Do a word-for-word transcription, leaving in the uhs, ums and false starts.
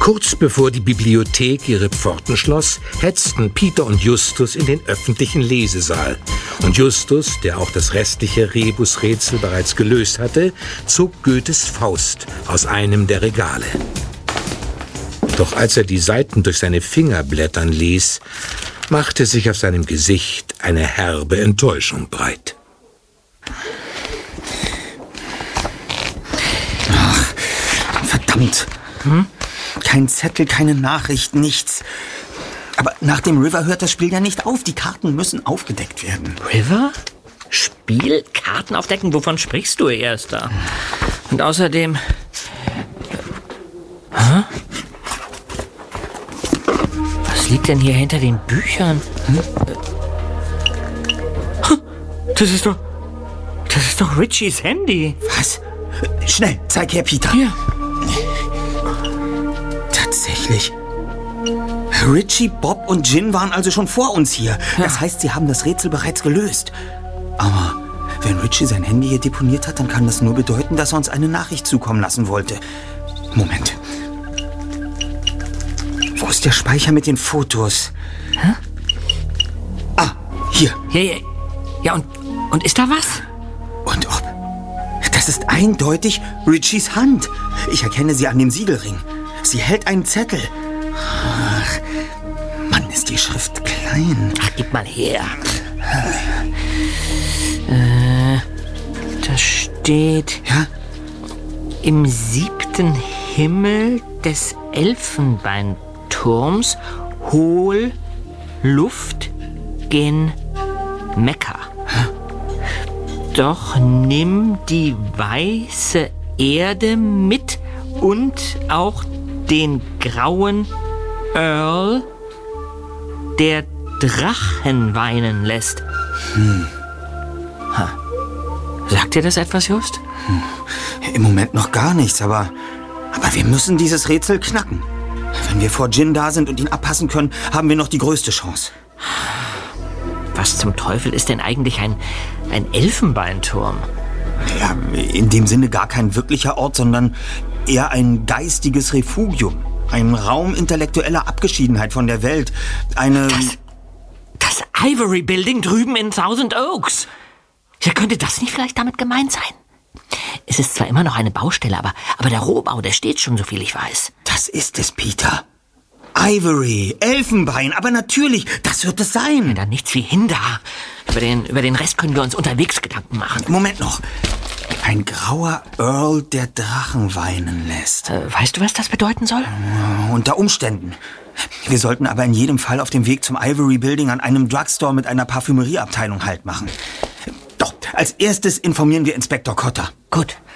Kurz bevor die Bibliothek ihre Pforten schloss, hetzten Peter und Justus in den öffentlichen Lesesaal. Und Justus, der auch das restliche Rebusrätsel bereits gelöst hatte, zog Goethes Faust aus einem der Regale. Doch als er die Seiten durch seine Finger blättern ließ, machte sich auf seinem Gesicht eine herbe Enttäuschung breit. Ach, verdammt. Hm? Kein Zettel, keine Nachricht, nichts. Aber nach dem River hört das Spiel ja nicht auf. Die Karten müssen aufgedeckt werden. River? Spiel? Karten aufdecken? Wovon sprichst du, Erster? Und außerdem... Hä? Was liegt denn hier hinter den Büchern? Hm? Das ist doch... Das ist doch Richies Handy. Was? Schnell, zeig her, Peter. Hier. Tatsächlich. Richie, Bob und Gin waren also schon vor uns hier. Ja. Das heißt, sie haben das Rätsel bereits gelöst. Aber wenn Richie sein Handy hier deponiert hat, dann kann das nur bedeuten, dass er uns eine Nachricht zukommen lassen wollte. Moment. Wo ist der Speicher mit den Fotos? Hä? Ah, hier. Ja, ja, ja und, und ist da was? Und ob? Das ist eindeutig Richies Hand. Ich erkenne sie an dem Siegelring. Sie hält einen Zettel. Ach, Mann, ist die Schrift klein. Ach, gib mal her. Äh, da steht... Ja? Im siebten Himmel des Elfenbeinturms hol Luft gen Mekka. Hä? Doch nimm die weiße Erde mit und auch den grauen Earl, der Drachen weinen lässt. Hm. Ha. Sagt dir das etwas, Just? Hm. Im Moment noch gar nichts, aber, aber wir müssen dieses Rätsel knacken. Wenn wir vor Gin da sind und ihn abpassen können, haben wir noch die größte Chance. Was zum Teufel ist denn eigentlich ein, ein Elfenbeinturm? Ja, in dem Sinne gar kein wirklicher Ort, sondern eher ein geistiges Refugium. Ein Raum intellektueller Abgeschiedenheit von der Welt. Eine... Das, das Ivory Building drüben in Thousand Oaks. Ja, könnte das nicht vielleicht damit gemeint sein? Es ist zwar immer noch eine Baustelle, aber, aber der Rohbau, der steht schon, so viel ich weiß. Das ist es, Peter. Ivory, Elfenbein, aber natürlich, das wird es sein. Ja, dann nichts wie hin da. Über den, über den Rest können wir uns unterwegs Gedanken machen. Moment noch. Ein grauer Earl, der Drachen weinen lässt. Äh, weißt du, was das bedeuten soll? Uh, unter Umständen. Wir sollten aber in jedem Fall auf dem Weg zum Ivory Building an einem Drugstore mit einer Parfümerieabteilung Halt machen. Doch, als erstes informieren wir Inspektor Cotter. Gut.